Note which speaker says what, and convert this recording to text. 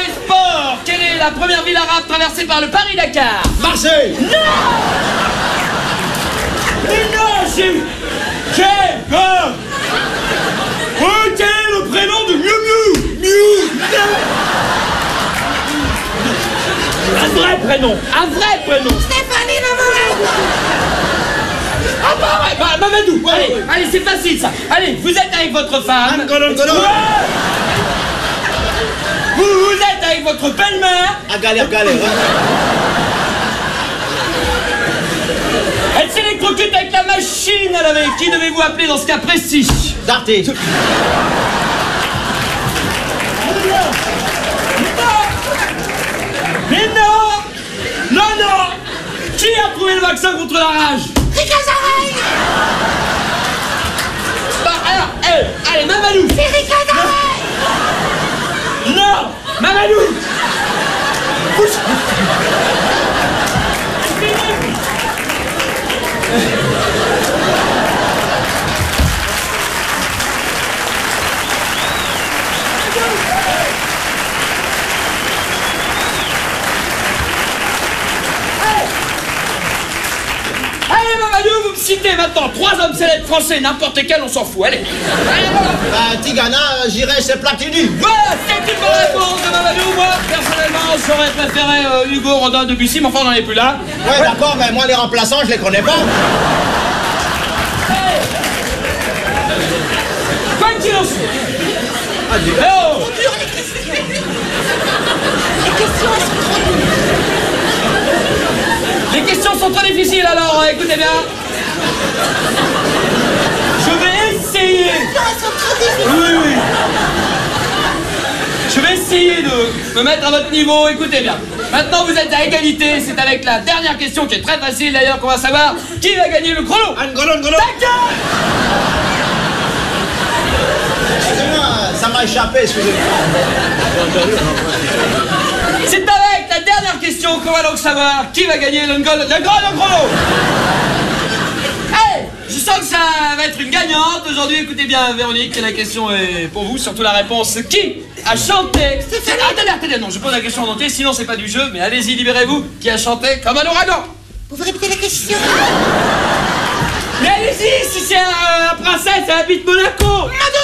Speaker 1: sport, quelle est la première ville arabe traversée par le Paris-Dakar?
Speaker 2: Marseille.
Speaker 1: Non. Mais non, quel est le prénom de Miu Miu? Miu. Un vrai prénom.
Speaker 3: Stéphanie Mamadou.
Speaker 1: Ah bah ouais, bah, Mamadou. Allez, c'est facile ça. Allez, vous êtes avec votre femme.
Speaker 2: Angolon.
Speaker 1: Ouais. Vous êtes avec votre belle-mère.
Speaker 2: À galère.
Speaker 1: Elle s'électrocute avec la machine à laver. Qui devez-vous appeler dans ce cas précis?
Speaker 2: Darté.
Speaker 1: Mais non. Qui a trouvé le vaccin contre la rage?
Speaker 3: Ricazarel.
Speaker 1: Bah alors, allez, Mamadou.
Speaker 3: C'est Ricazarel.
Speaker 1: Non, Mamadou. Allez, Mamadou, vous me citez maintenant 3 hommes célèbres français, n'importe lesquels, on s'en fout. Allez, voilà.
Speaker 2: Bah, Tigana, j'irais chez Platini.
Speaker 1: Voilà, c'est une bonne réponse de Mamadou. Moi, personnellement, j'aurais préféré Hugo Rodin Debussy, mais enfin, on n'en est plus là.
Speaker 2: Ouais, d'accord, mais moi, les remplaçants, je les connais pas.
Speaker 1: Quoi qu'il en soit. Eh oh. Les questions sont trop difficiles, alors écoutez bien. Je vais essayer. Oui. Je vais essayer de me mettre à votre niveau, écoutez bien. Maintenant vous êtes à égalité, c'est avec la dernière question qui est très facile d'ailleurs qu'on va savoir qui va gagner le chrono.
Speaker 2: Angolon.
Speaker 1: D'accord.
Speaker 2: Excusez-moi, ça m'a échappé, excusez-moi.
Speaker 1: C'est avec la dernière question qu'on va donc savoir qui va gagner le chrono. Hey, je sens que ça va être une gagnante aujourd'hui. Écoutez bien, Véronique, la question est pour vous, surtout la réponse. Qui a chanté? Attendez, non, je pose la question en entier, sinon c'est pas du jeu, mais allez-y, libérez-vous. Qui a chanté comme un ouragan?
Speaker 3: Vous pouvez répéter la question?
Speaker 1: Mais allez-y, si c'est la princesse, elle habite Monaco.
Speaker 3: Madou.